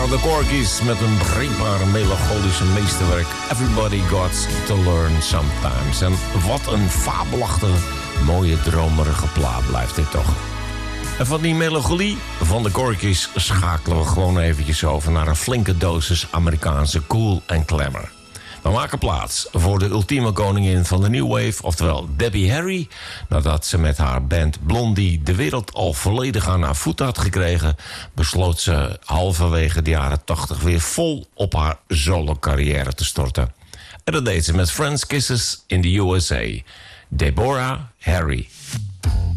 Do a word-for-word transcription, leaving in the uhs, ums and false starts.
waren de Corgis met een breekbare melancholische meesterwerk Everybody Got to Learn Sometimes. En wat een fabelachtige, mooie, dromerige plaat blijft dit toch. En van die melancholie van de Corgis schakelen we gewoon eventjes over naar een flinke dosis Amerikaanse cool en glamour. We maken plaats voor de ultieme koningin van de New Wave, oftewel Debbie Harry. Nadat ze met haar band Blondie de wereld al volledig aan haar voet had gekregen, besloot ze halverwege de jaren tachtig weer vol op haar solo-carrière te storten. En dat deed ze met Friends Kisses in de U S A. Deborah Harry.